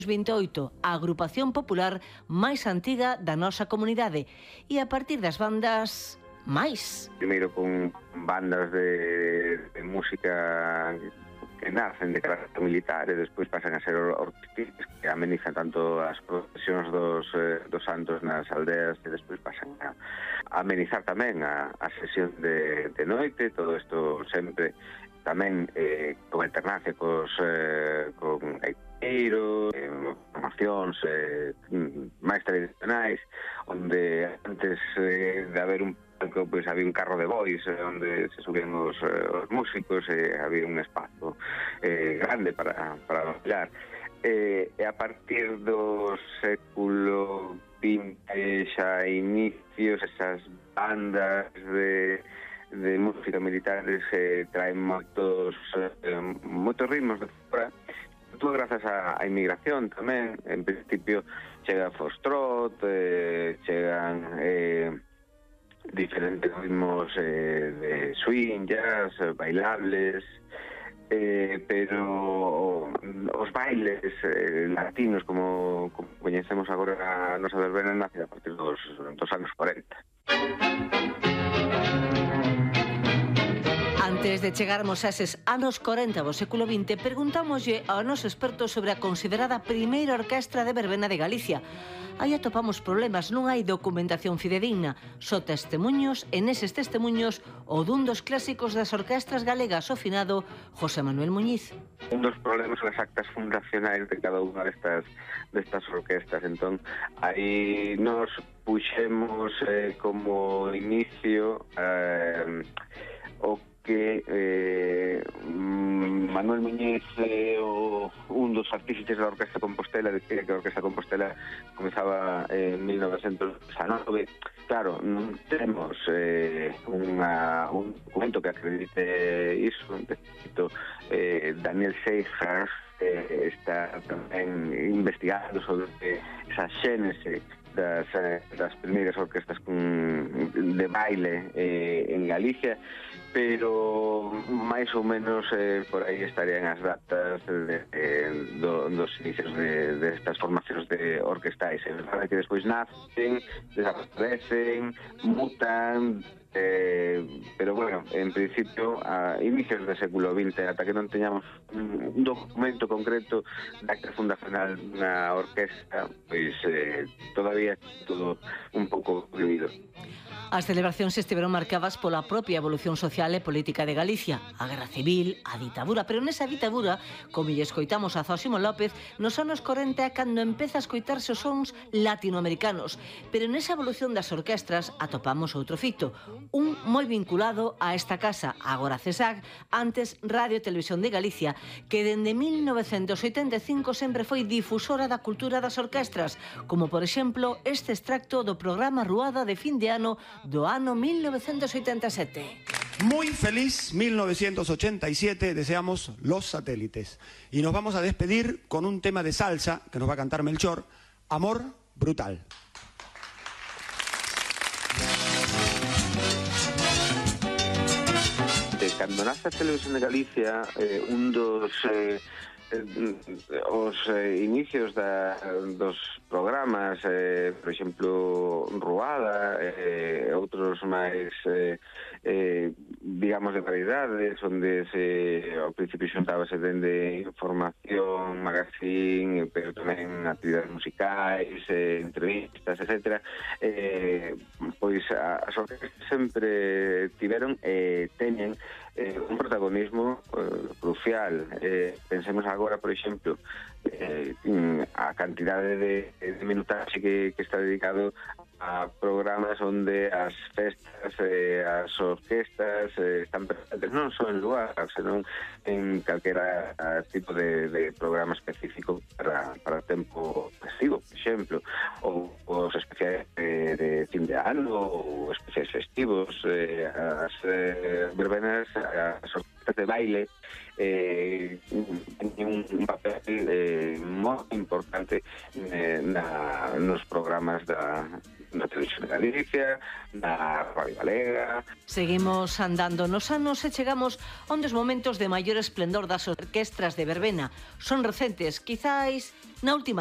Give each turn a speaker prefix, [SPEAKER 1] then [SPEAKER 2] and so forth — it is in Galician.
[SPEAKER 1] 28, a agrupación popular máis antiga da nosa comunidade, e a partir das bandas máis.
[SPEAKER 2] Primeiro con bandas de música que nacen de carácter militar e despois pasan a ser orquestas que amenizan tanto as procesións dos santos nas aldeas e despois pasan a amenizar tamén a sesión de noite. Todo isto sempre tamén con alternancia con gaiteiros, formacións máis tradicionais, onde antes de haber un palco, pois había un carro de bois onde se subían os músicos e había un espazo grande para bailar. E a partir do século XX xa inicios, esas bandas de música militares traen moitos ritmos de fora, todo grazas á inmigración tamén. En principio chega Foxtrot, chegan diferentes ritmos de swing, jazz, bailables, pero os bailes latinos como coñecemos agora a nosa verbena nace a partir dos anos 40.
[SPEAKER 1] Antes de chegarmos a eses anos 40 do século XX, preguntámoslle ao noso experto sobre a considerada primeira orquestra de verbena de Galicia. Aí atopamos problemas, non hai documentación fidedigna, só testemuños, e neses testemuños o dun dos clásicos das orquestras galegas, o finado José Manuel Muñiz.
[SPEAKER 2] Un dos problemas son as actas fundacionais de cada unha destas orquestas. Entón, aí nos puxemos como inicio o que Manuel Muñiz é un dos artífices da Orquesta Compostela, de que a Orquesta Compostela comezaba en 1919. Claro, non temos un documento que acredite iso. Daniel Seijas está tamén investigando sobre esa xénese das primeiras orquestas de baile en Galicia, pero máis ou menos por aí estarían as datas dos inicios de estas formacións de orquestais. É verdade que despois nacen, desaparecen, mutan, pero bueno, en principio a inicios do século XX, ata que non teñamos un documento concreto da acta fundacional na orquesta, pois todavía todo un pouco prohibido.
[SPEAKER 1] As celebracións estiveron marcadas pola propia evolución social e política de Galicia, a Guerra Civil, a ditadura, pero nesa ditadura, como lle escoitamos a Zósimo López, nos anos 40 é cando empeza a escoitarse os sons latinoamericanos, pero nesa evolución das orquestras atopamos outro fito, un moi vinculado a esta casa, agora CESAG, antes Radio e Televisión de Galicia, que dende 1985 sempre foi difusora da cultura das orquestras, como por exemplo este extracto do programa Ruada de fin de ano do ano 1987.
[SPEAKER 3] Muy feliz 1987, deseamos Los Satélites. Y nos vamos a despedir con un tema de salsa que nos va a cantar Melchor, Amor Brutal.
[SPEAKER 2] Cando nace a Televisión de Galicia, un dos os inicios dos programas, por exemplo, Ruada, outros máis digamos de variedades, onde ao principio xuntábase dende información, magazine, pero tamén actividades musicais, entrevistas, etc. Pois as orquestas sempre tiveron e teñen un protagonismo crucial. Pensemos agora, por exemplo, a cantidade de minutaxe que está dedicado a programas onde as festas, as orquestas están presentes non só en lugar, senón en calquera tipo de programa específico para tempo festivo, por exemplo, ou os especiais de fin de ano, ou especiais festivos, as verbenas, as orquestas de baile teñen un papel moi importante nos programas da Televisión de Galicia, da Radio Galega.
[SPEAKER 1] Seguimos andando nos anos e chegamos onde os momentos de maior esplendor das orquestras de verbena son recentes, quizáis na última